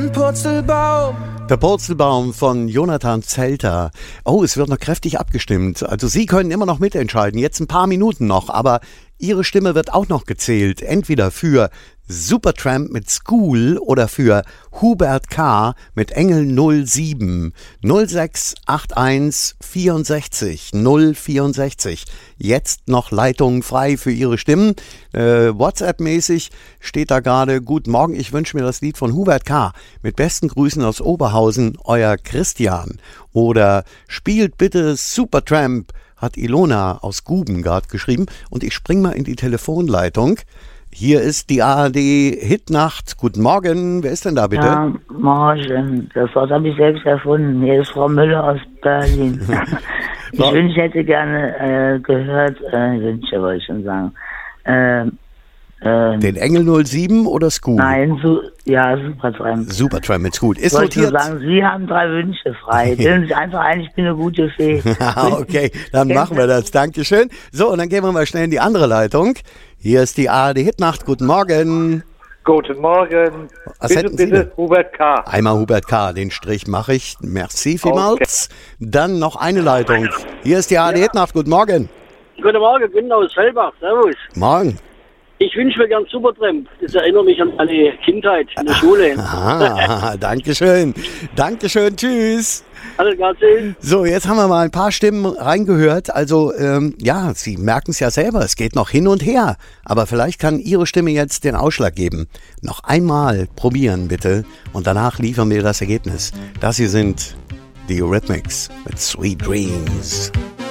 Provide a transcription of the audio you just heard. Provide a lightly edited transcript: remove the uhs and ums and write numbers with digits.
ein Purzelbaum. Der Purzelbaum von Jonathan Zelter. Oh, es wird noch kräftig abgestimmt. Also Sie können immer noch mitentscheiden. Jetzt ein paar Minuten noch, aber Ihre Stimme wird auch noch gezählt. Entweder für Supertramp mit School oder für Hubert K. mit Engel 07 0681 64 064. Jetzt noch Leitungen frei für Ihre Stimmen. WhatsApp-mäßig steht da gerade: Guten Morgen, ich wünsche mir das Lied von Hubert K. Mit besten Grüßen aus Oberhausen, euer Christian. Oder spielt bitte Supertramp, hat Ilona aus Gubengard geschrieben. Und ich spring mal in die Telefonleitung. Hier ist die ARD-Hitnacht. Guten Morgen. Wer ist denn da bitte? Ja, morgen. Das Wort habe ich selbst erfunden. Hier ist Frau Müller aus Berlin. Ich hätte gerne gehört, Wünsche wollte ich schon sagen. Den Engel 07 oder School? Nein, Supertramp. Supertramp mit School. Ist ich wollte notiert. nur sagen, Sie haben 3 Wünsche frei. Bilden Sie einfach ein, ich bin eine gute Fee. Okay, dann machen wir das. Dankeschön. So, und dann gehen wir mal schnell in die andere Leitung. Hier ist die ARD-Hitnacht. Guten Morgen. Guten Morgen. Was hätten Sie Bitte, denn? Hubert K. Einmal Hubert K., den Strich mache ich. Merci vielmals. Dann noch eine Leitung. Hier ist die ARD-Hitnacht. Guten Morgen. Guten Morgen, Günther aus Fellbach. Servus. Morgen. Ich wünsche mir gern Supertramp. Das erinnert mich an meine Kindheit in der Schule. Dankeschön. Dankeschön. Tschüss. Alles klar, tschüss. So, jetzt haben wir mal ein paar Stimmen reingehört. Also, ja, Sie merken es ja selber, es geht noch hin und her. Aber vielleicht kann Ihre Stimme jetzt den Ausschlag geben. Noch einmal probieren, bitte. Und danach liefern wir das Ergebnis. Das hier sind die Eurythmics mit Sweet Dreams.